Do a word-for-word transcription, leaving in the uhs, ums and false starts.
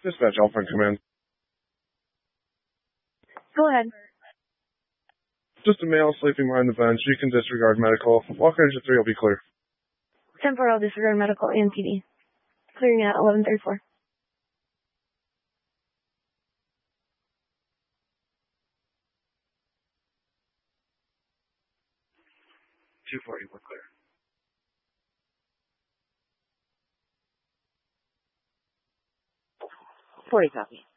Dispatch Alpha Command. Go ahead. Just a male sleeping behind the bench. You can disregard medical. Walker Engine three will be clear. Temporal disregard medical A M P D. Clearing at eleven thirty-four. two forty, we're clear. forty copy.